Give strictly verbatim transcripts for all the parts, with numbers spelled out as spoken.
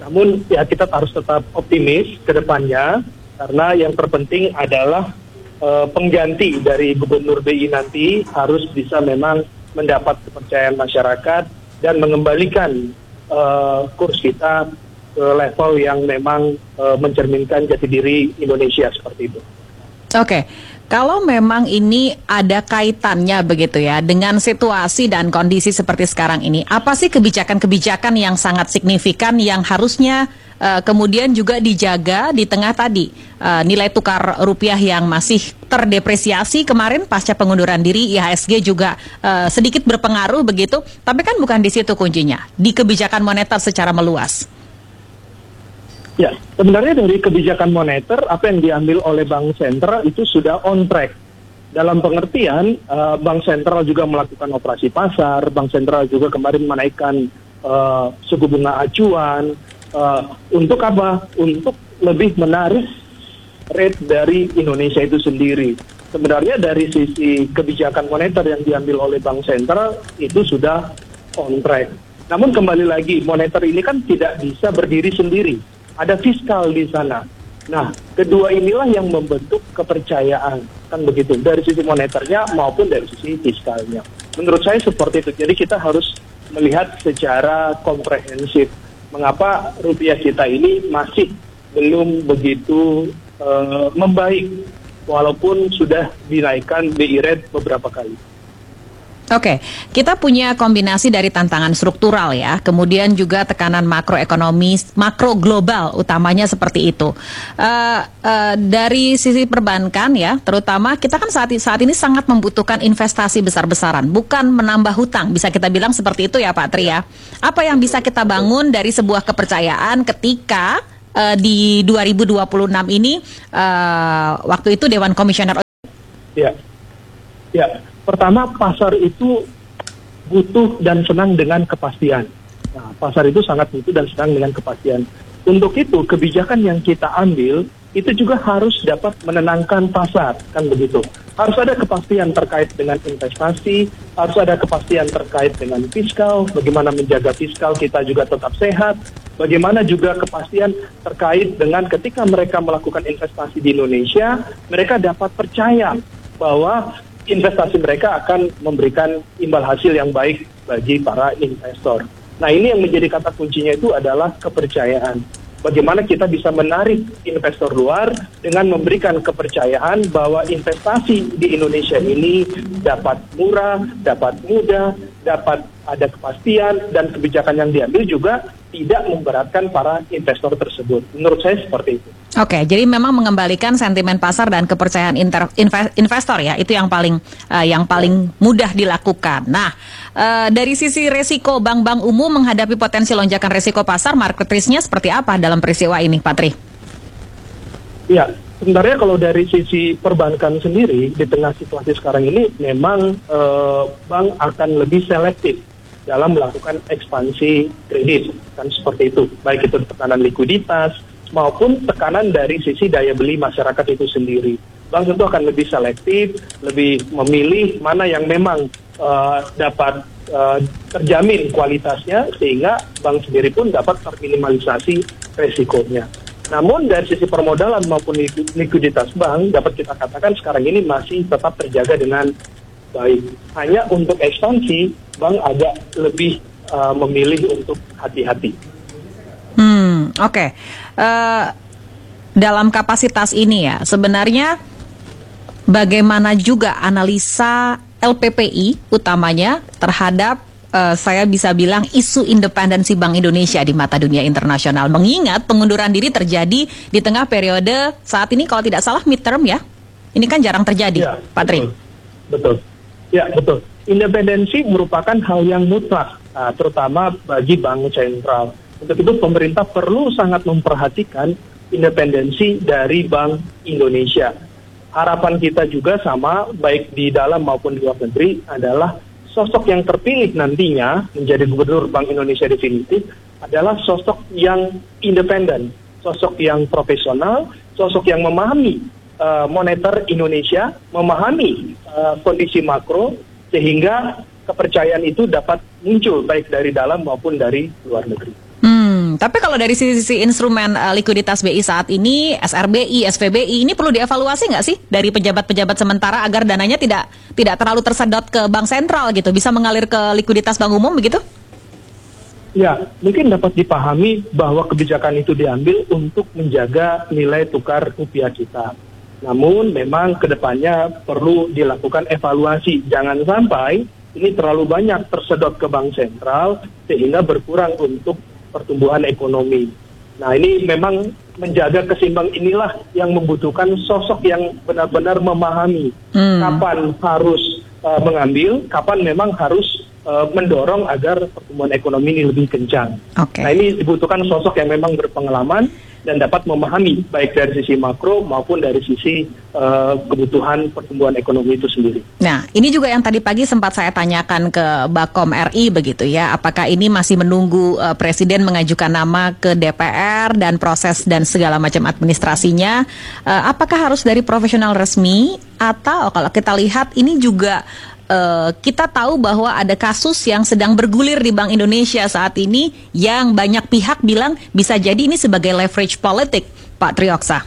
Namun ya kita harus tetap optimis ke depannya, karena yang terpenting adalah uh, pengganti dari Gubernur B I nanti harus bisa memang mendapat kepercayaan masyarakat dan mengembalikan uh, kurs kita ke level yang memang uh, mencerminkan jati diri Indonesia seperti itu. Oke, kalau memang ini ada kaitannya begitu ya dengan situasi dan kondisi seperti sekarang ini, apa sih kebijakan-kebijakan yang sangat signifikan yang harusnya uh, kemudian juga dijaga di tengah tadi uh, nilai tukar rupiah yang masih terdepresiasi kemarin pasca pengunduran diri, I H S G juga uh, sedikit berpengaruh begitu, tapi kan bukan di situ kuncinya, di kebijakan moneter secara meluas. Ya, sebenarnya dari kebijakan moneter, apa yang diambil oleh Bank Sentral itu sudah on track. Dalam pengertian, uh, Bank Sentral juga melakukan operasi pasar, Bank Sentral juga kemarin menaikkan uh, suku bunga acuan. Uh, untuk apa? Untuk lebih menarik rate dari Indonesia itu sendiri. Sebenarnya dari sisi kebijakan moneter yang diambil oleh Bank Sentral itu sudah on track. Namun kembali lagi, moneter ini kan tidak bisa berdiri sendiri. Ada fiskal di sana. Nah, kedua inilah yang membentuk kepercayaan, kan begitu, dari sisi moneternya maupun dari sisi fiskalnya. Menurut saya seperti itu. Jadi kita harus melihat secara komprehensif mengapa rupiah kita ini masih belum begitu uh, membaik, walaupun sudah dinaikkan B I rate beberapa kali. Oke, kita punya kombinasi dari tantangan struktural ya, kemudian juga tekanan makroekonomi, makro global utamanya seperti itu. Uh, uh, dari sisi perbankan ya, terutama kita kan saat, saat ini sangat membutuhkan investasi besar-besaran, bukan menambah hutang, bisa kita bilang seperti itu ya Pak Tri ya. Apa yang bisa kita bangun dari sebuah kepercayaan ketika uh, di dua ribu dua puluh enam ini, uh, waktu itu Dewan Komisioner... Ya, ya. Pertama, pasar itu butuh dan senang dengan kepastian. Nah, pasar itu sangat butuh dan senang dengan kepastian. Untuk itu, kebijakan yang kita ambil itu juga harus dapat menenangkan pasar, kan begitu. Harus ada kepastian terkait dengan investasi, harus ada kepastian terkait dengan fiskal, bagaimana menjaga fiskal kita juga tetap sehat, bagaimana juga kepastian terkait dengan ketika mereka melakukan investasi di Indonesia, mereka dapat percaya bahwa investasi mereka akan memberikan imbal hasil yang baik bagi para investor. Nah, ini yang menjadi kata kuncinya itu adalah kepercayaan. Bagaimana kita bisa menarik investor luar dengan memberikan kepercayaan bahwa investasi di Indonesia ini dapat murah, dapat mudah, dapat ada kepastian, dan kebijakan yang diambil juga tidak memberatkan para investor tersebut. Menurut saya seperti itu. Oke, jadi memang mengembalikan sentimen pasar dan kepercayaan inter, inve, investor ya, itu yang paling uh, yang paling mudah dilakukan. Nah, uh, dari sisi resiko bank-bank umum menghadapi potensi lonjakan resiko pasar, market risk-nya seperti apa dalam peristiwa ini, Pak Tri? Ya, sebenarnya kalau dari sisi perbankan sendiri, di tengah situasi sekarang ini, memang uh, bank akan lebih selektif dalam melakukan ekspansi kredit, kan seperti itu. Baik itu tekanan likuiditas, maupun tekanan dari sisi daya beli masyarakat itu sendiri. Bank tentu akan lebih selektif, lebih memilih mana yang memang uh, dapat uh, terjamin kualitasnya, sehingga bank sendiri pun dapat terminimalisasi resikonya. Namun dari sisi permodalan maupun likuiditas bank, dapat kita katakan sekarang ini masih tetap terjaga dengan baik. Hanya untuk ekspansi, bank agak lebih uh, memilih untuk hati-hati. Hmm, oke. Okay. Uh, dalam kapasitas ini ya, sebenarnya bagaimana juga analisa L P P I utamanya terhadap uh, saya bisa bilang isu independensi Bank Indonesia di mata dunia internasional, mengingat pengunduran diri terjadi di tengah periode saat ini kalau tidak salah midterm ya. Ini kan jarang terjadi, ya, Pak Tri. Betul. betul. Ya, betul. Independensi merupakan hal yang mutlak, nah, terutama bagi bank sentral. Untuk itu pemerintah perlu sangat memperhatikan independensi dari Bank Indonesia. Harapan kita juga sama, baik di dalam maupun di luar negeri, adalah sosok yang terpilih nantinya menjadi Gubernur Bank Indonesia definitif adalah sosok yang independen, sosok yang profesional, sosok yang memahami uh, moneter Indonesia, memahami uh, kondisi makro, sehingga kepercayaan itu dapat muncul baik dari dalam maupun dari luar negeri. Hmm, Hmm, tapi kalau dari sisi instrumen uh, likuiditas B I saat ini, S R B I, S V B I, ini perlu dievaluasi nggak sih dari pejabat-pejabat sementara agar dananya tidak tidak terlalu tersedot ke bank sentral gitu, bisa mengalir ke likuiditas bank umum begitu? Ya, mungkin dapat dipahami bahwa kebijakan itu diambil untuk menjaga nilai tukar rupiah kita. Namun memang kedepannya perlu dilakukan evaluasi, jangan sampai ini terlalu banyak tersedot ke bank sentral sehingga berkurang untuk pertumbuhan ekonomi. Nah, ini memang menjaga keseimbangan inilah yang membutuhkan sosok yang benar-benar memahami hmm. kapan harus uh, mengambil, kapan memang harus uh, mendorong agar pertumbuhan ekonomi ini lebih kencang. Okay. Nah, ini dibutuhkan sosok yang memang berpengalaman dan dapat memahami baik dari sisi makro maupun dari sisi uh, kebutuhan pertumbuhan ekonomi itu sendiri. Nah, ini juga yang tadi pagi sempat saya tanyakan ke Bakom R I begitu ya, apakah ini masih menunggu uh, Presiden mengajukan nama ke D P R dan proses dan segala macam administrasinya, uh, apakah harus dari profesional resmi atau kalau kita lihat ini juga Uh, kita tahu bahwa ada kasus yang sedang bergulir di Bank Indonesia saat ini yang banyak pihak bilang bisa jadi ini sebagai leverage politik, Pak Trioksa.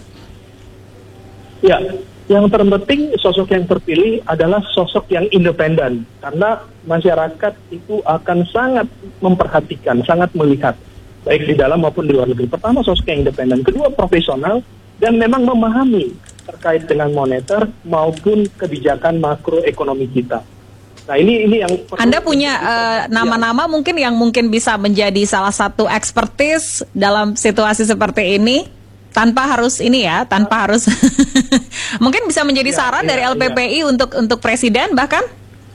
Ya, yang terpenting sosok yang terpilih adalah sosok yang independen karena masyarakat itu akan sangat memperhatikan, sangat melihat baik di dalam maupun di luar negeri. Pertama, sosok yang independen, kedua profesional dan memang memahami terkait dengan moneter maupun kebijakan makroekonomi kita. Nah, ini ini yang Anda punya uh, nama-nama mungkin yang mungkin bisa menjadi salah satu expertise dalam situasi seperti ini tanpa harus ini ya, tanpa harus mungkin bisa menjadi ya, saran ya, dari L P P I ya. untuk untuk presiden bahkan.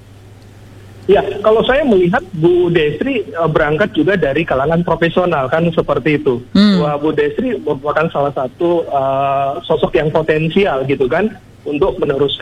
Ya, kalau saya melihat Bu Desri uh, berangkat juga dari kalangan profesional kan seperti itu. Hmm. Wah, Bu Desri merupakan salah satu uh, sosok yang potensial gitu kan untuk meneruskan